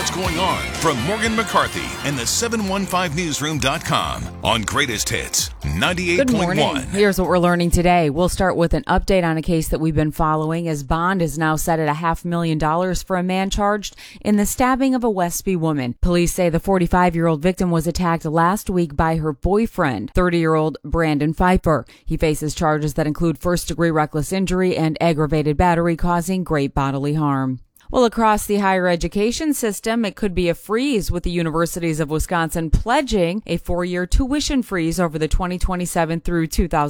what's going on from Morgan McCarthy and the 715newsroom.com on Greatest Hits 98.1. Good morning. Here's what we're learning today. We'll start with an update on a case that we've been following, as bond is now set at $500,000 for a man charged in the stabbing of a Westby woman. Police say the 45-year-old victim was attacked last week by her boyfriend, 30-year-old Brandon Pfeiffer. He faces charges that include first-degree reckless injury and aggravated battery causing great bodily harm. Well, across the higher education system, it could be a freeze, with the universities of Wisconsin pledging a 4-year tuition freeze over the 2027 through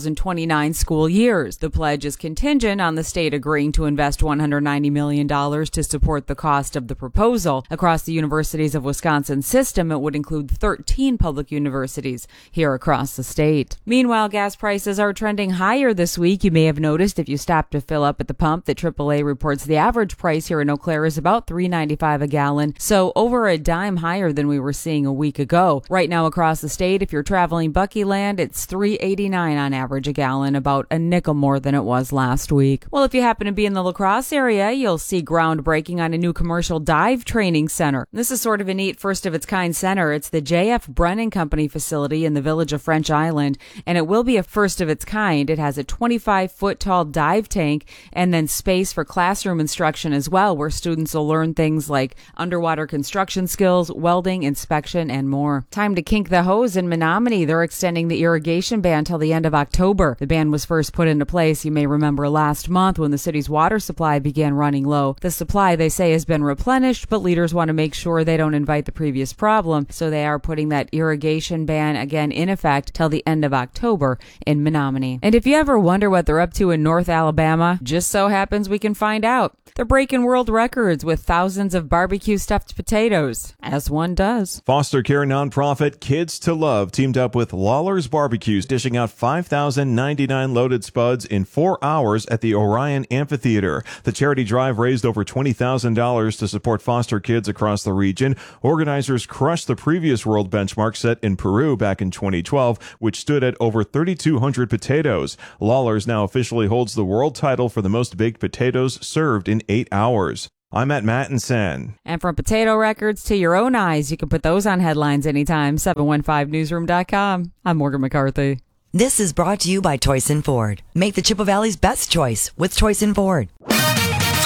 2029 school years. The pledge is contingent on the state agreeing to invest $190 million to support the cost of the proposal. Across the universities of Wisconsin system, it would include 13 public universities here across the state. Meanwhile, gas prices are trending higher this week. You may have noticed if you stopped to fill up at the pump that AAA reports the average price here in Eau Claire is about $3.95 a gallon, so over a dime higher than we were seeing a week ago. Right now across the state, if you're traveling Buckyland, it's $3.89 on average a gallon, about a nickel more than it was last week. Well, if you happen to be in the La Crosse area, you'll see groundbreaking on a new commercial dive training center. This is sort of a neat first-of-its-kind center. It's the J.F. Brennan Company facility in the village of French Island, and it will be a first of its kind. It has a 25-foot-tall dive tank and then space for classroom instruction as well, where students will learn things like underwater construction skills, welding, inspection, and more. Time to kink the hose in Menominee. They're extending the irrigation ban till the end of October. The ban was first put into place, you may remember, last month when the city's water supply began running low. The supply, they say, has been replenished, but leaders want to make sure they don't invite the previous problem, so they are putting that irrigation ban again in effect till the end of October in Menominee. And if you ever wonder what they're up to in North Alabama, just so happens we can find out. They're breaking world records with thousands of barbecue stuffed potatoes, as one does. Foster care nonprofit Kids to Love teamed up with Lawler's Barbecues, dishing out 5,099 loaded spuds in 4 hours at the Orion Amphitheater. The charity drive raised over $20,000 to support foster kids across the region. Organizers crushed the previous world benchmark set in Peru back in 2012, which stood at over 3,200 potatoes. Lawler's now officially holds the world title for the most baked potatoes served in 8 hours. I'm at Mattinson. And from potato records to your own eyes, you can put those on headlines anytime. 715newsroom.com. I'm Morgan McCarthy. This is brought to you by Toyson Ford. Make the Chippewa Valley's best choice with Toyson Ford.